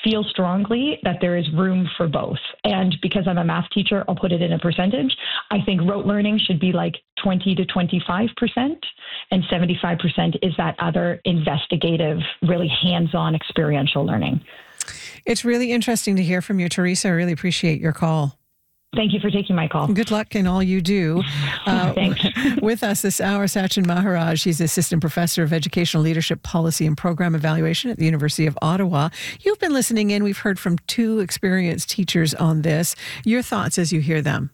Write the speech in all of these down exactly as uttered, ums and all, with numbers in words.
feel strongly that there is room for both. And because I'm a math teacher, I'll put it in a percentage. I think rote learning should be like twenty to twenty-five percent, and seventy-five percent is that other investigative, really hands-on experiential learning. It's really interesting to hear from you, Teresa. I really appreciate your call. Thank you for taking my call. Good luck in all you do. Uh, Thanks. With us this hour, Sachin Maharaj. He's Assistant Professor of Educational Leadership Policy and Program Evaluation at the University of Ottawa. You've been listening in. We've heard from two experienced teachers on this. Your thoughts as you hear them?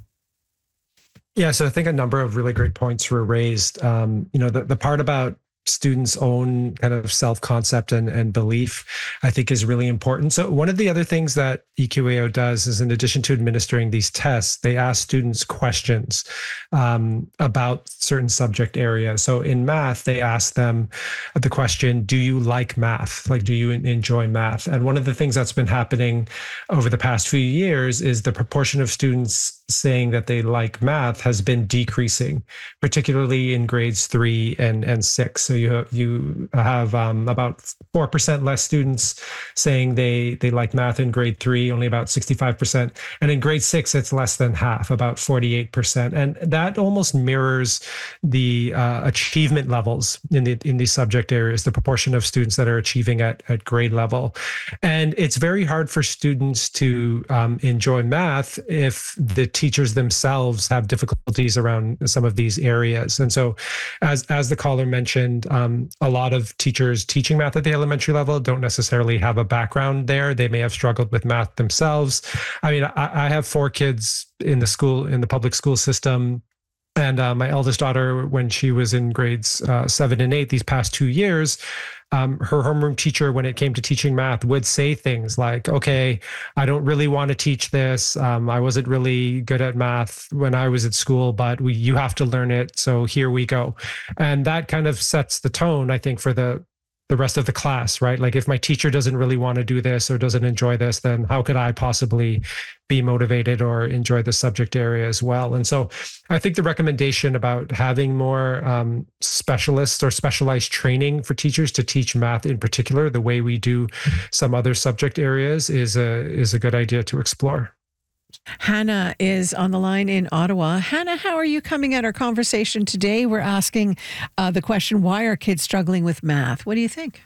Yeah, so I think a number of really great points were raised. Um, you know, the, the part about students' own kind of self-concept and, and belief, I think is really important. So one of the other things that E Q A O does is, in addition to administering these tests, they ask students questions um, about certain subject areas. So in math, they ask them the question, do you like math? Like, do you enjoy math? And one of the things that's been happening over the past few years is the proportion of students saying that they like math has been decreasing, particularly in grades three and, and six. So you have, you have um, about four percent less students saying they, they like math in grade three, only about sixty-five percent. And in grade six, it's less than half, about forty-eight percent. And that almost mirrors the uh, achievement levels in the in these subject areas, the proportion of students that are achieving at, at grade level. And it's very hard for students to um, enjoy math if the teachers themselves have difficulties around some of these areas. And so as, as the caller mentioned, um, a lot of teachers teaching math at the elementary level don't necessarily have a background there. They may have struggled with math themselves. I mean, I, I have four kids in the school, in the public school system. And uh, my eldest daughter, when she was in grades uh, seven and eight, these past two years, um, her homeroom teacher, when it came to teaching math, would say things like, okay, I don't really want to teach this. Um, I wasn't really good at math when I was at school, but we, you have to learn it. So here we go. And that kind of sets the tone, I think, for the the rest of the class, right? Like, if my teacher doesn't really want to do this or doesn't enjoy this, then how could I possibly be motivated or enjoy the subject area as well? And so I think the recommendation about having more um, specialists or specialized training for teachers to teach math in particular, the way we do some other subject areas, is a, is a good idea to explore. Hannah is on the line in Ottawa. Hannah, how are you coming at our conversation today? We're asking uh, the question, why are kids struggling with math? What do you think?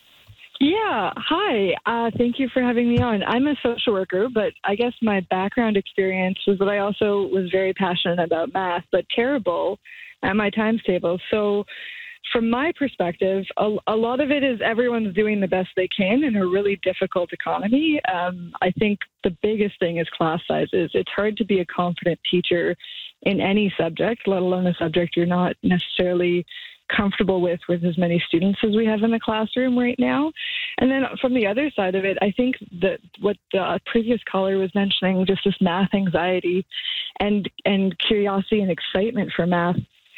Yeah. Hi. Uh, thank you for having me on. I'm a social worker, but I guess my background experience was that I also was very passionate about math, but terrible at my times table. So from my perspective, a, a lot of it is everyone's doing the best they can in a really difficult economy. Um, I think the biggest thing is class sizes. It's hard to be a confident teacher in any subject, let alone a subject you're not necessarily comfortable with with as many students as we have in the classroom right now. And then from the other side of it, I think that what the previous caller was mentioning, just this math anxiety and, and curiosity and excitement for math,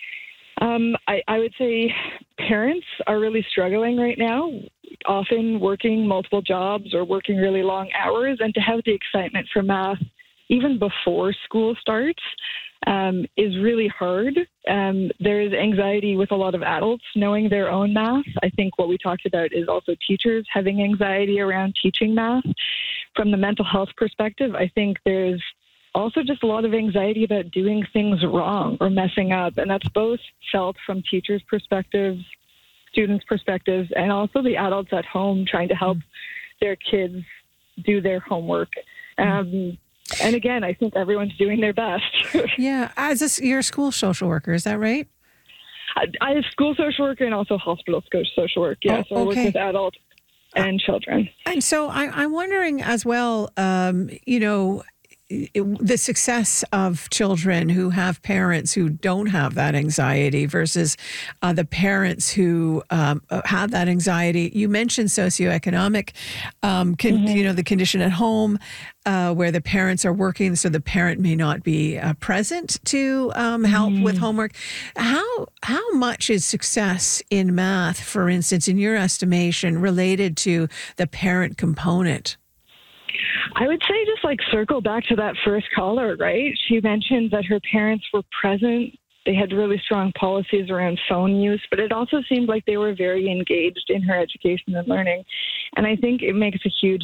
Um, I, I would say parents are really struggling right now, often working multiple jobs or working really long hours, and to have the excitement for math even before school starts um, is really hard. Um, there is anxiety with a lot of adults knowing their own math. I think what we talked about is also teachers having anxiety around teaching math. From the mental health perspective, I think there's also just a lot of anxiety about doing things wrong or messing up. And that's both felt from teachers' perspectives, students' perspectives, and also the adults at home trying to help their kids do their homework. Um, and again, I think everyone's doing their best. Yeah. As a, you're a school social worker, is that right? I, I have school social worker and also hospital social work. Yeah, Oh, so I work okay. with adults and children. And so I, I'm wondering as well, um, you know, the success of children who have parents who don't have that anxiety versus uh, the parents who um, have that anxiety. You mentioned socioeconomic, um, con- mm-hmm. you know, the condition at home uh, where the parents are working, so the parent may not be uh, present to um, help mm-hmm. with homework. How how much is success in math, for instance, in your estimation, related to the parent component? I would say just like circle back to that first caller, right? She mentioned that her parents were present. They had really strong policies around phone use, but it also seemed like they were very engaged in her education and learning. And I think it makes a huge